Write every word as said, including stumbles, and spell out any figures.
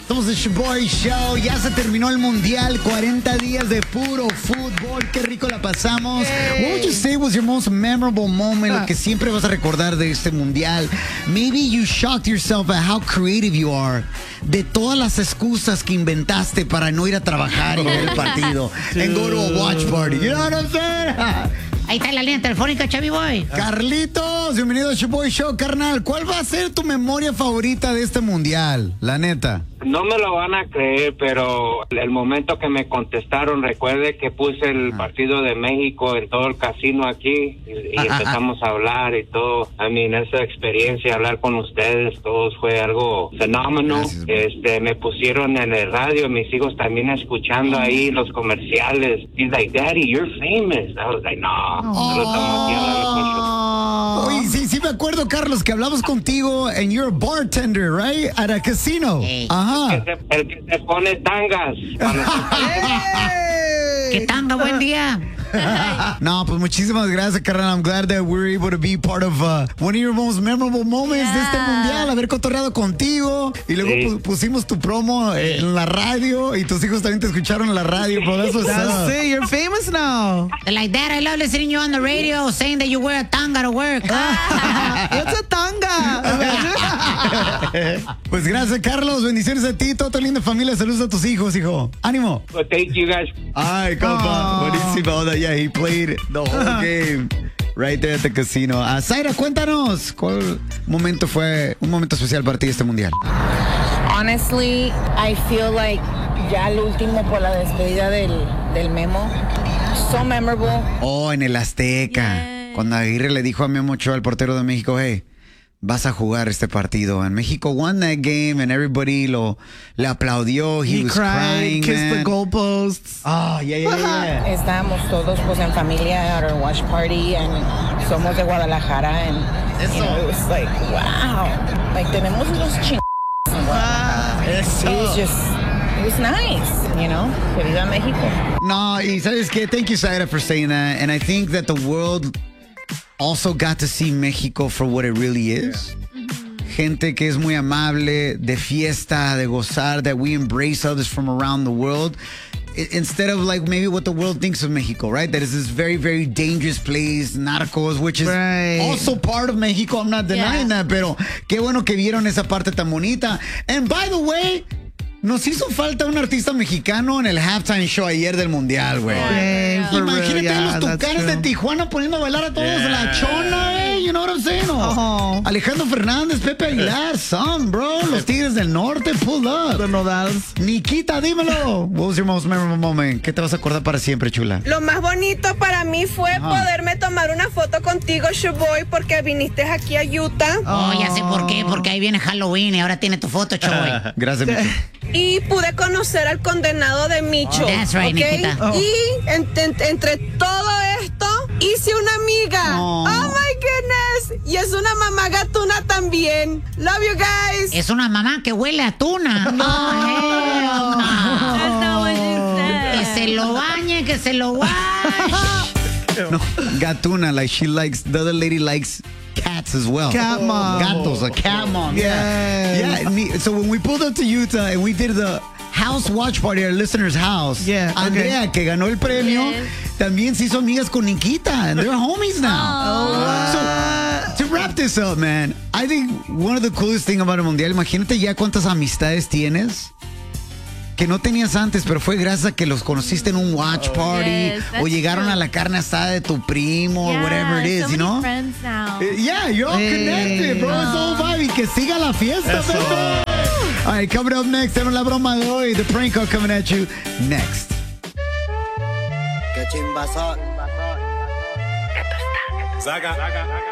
Somos el Shoboy Show. Ya se terminó el mundial. cuarenta días de puro fútbol. Qué rico la pasamos. Yay. What would you say was your most memorable moment? Lo que siempre vas a recordar de este mundial. Maybe you shocked yourself at how creative you are. De todas las excusas que inventaste para no ir a trabajar y ver el partido. And go to a watch party. You know what I'm saying? Ahí está la línea telefónica, Chavi Boy. Carlitos, bienvenido al Shoboy Show, carnal. ¿Cuál va a ser tu memoria favorita de este mundial? La neta. No me lo van a creer, pero el momento que me contestaron, recuerde que puse el partido de México en todo el casino aquí y, y empezamos a hablar y todo. I mean, esa experiencia, hablar con ustedes, todos fue algo fenómeno. Gracias, este, me pusieron en el radio, mis hijos también escuchando ahí los comerciales. He's like, Daddy, you're famous. I was like, no, no lo estamos aquí hablando con yo. Oye, sí, sí me acuerdo, Carlos, que hablamos contigo and you're a bartender, right? At a casino. Hey. Ajá. El que, se, el que se pone tangas. ¿Qué tanga? Buen día. No, pues muchísimas gracias, carnal. I'm glad that we're able to be part of uh, one of your most memorable moments yeah. de este mundial. Haber cotorreado contigo. Y luego sí. pu pusimos tu promo en la radio. Y tus hijos también te escucharon en la radio. Por eso That's it. You're famous now. Like that, I love listening to you on the radio saying that you wear a tanga to work. It's a tanga. Pues gracias, Carlos. Bendiciones a ti, toda tu linda familia. Saludos a tus hijos, hijo. Ánimo. Well, thank you guys. Ay, compa. Buenísimo. Yeah, he played the whole game right there at the casino. Uh, Zaira, cuéntanos, ¿cuál momento fue un momento especial para ti este mundial? Honestly, I feel like ya el último por la despedida del, del Memo. So memorable. Oh, en el Azteca. Yeah. Cuando Aguirre le dijo a Memo Ochoa, al portero de México, hey, vas a jugar este partido. And México won that game and everybody lo le aplaudió. He, He was cried, crying, kissed man. the goalposts. Oh, yeah, yeah, yeah. Estábamos todos pues en familia at our watch party and somos de Guadalajara and you know, it was like, wow. Like tenemos unos ching. Wow. It was just, it was nice, you know. Que viva México. No, y sabes qué? Thank you, Zaira, for saying that. And I think that the world also got to see Mexico for what it really is. Yeah. Mm-hmm. Gente que es muy amable, de fiesta, de gozar, that we embrace others from around the world. I, instead of like maybe what the world thinks of Mexico, right? That is this very, very dangerous place, narcos, which is right. also part of Mexico. I'm not denying yeah. that, pero qué bueno que vieron esa parte tan bonita. And by the way, nos hizo falta un artista mexicano en el halftime show ayer del mundial, güey. Yeah, Imagínate yeah, los Tucanes de Tijuana poniendo a bailar a todos yeah. la chona, güey. You know what I'm saying? Oh. Alejandro Fernández, Pepe Aguilar, son, bro. Los Tigres del Norte, pull up. The Nodals. Nikita, dímelo. What was your most memorable moment? ¿Qué te vas a acordar para siempre, chula? Lo más bonito para mí fue Ajá. poderme tomar una foto contigo, Shoboy, porque viniste aquí a Utah. Oh, ya sé por qué. Porque ahí viene Halloween y ahora tiene tu foto, Shoboy. Gracias, Micho. Y pude conocer al condenado de Micho. That's right, ¿okay? Nikita. Oh. Y en, en, entre todo esto, hice una amiga. Oh. oh my goodness. Y es una mamá gatuna también. Love you guys. Es una mamá que huele a tuna. No, oh, no. That's not what you said. Que se lo bañe, que se lo wash. No, gatuna, like she likes, the other lady likes cats as well. Cat mom. Gatos, a cat mom. Yeah. Yeah. So when we pulled up to Utah and we did the house watch party at our listener's house, yeah, Andrea, okay. que ganó el premio, yes. también se hizo amigas con Nikita, and they're homies now. Oh. So, to wrap this up, man, I think one of the coolest things about el Mundial, imagínate ya cuántas amistades tienes que no tenías antes, pero fue gracias a que los conociste en un watch party yes, o llegaron true. a la carne asada de tu primo yeah, or whatever it is, so you know? Friends now. Yeah, you're all hey. connected, bro. It's all vibe. Y que siga la fiesta, baby. All right, coming up next, tenemos la broma de hoy. The prank call coming at you next. Qué chimbazo. Saca.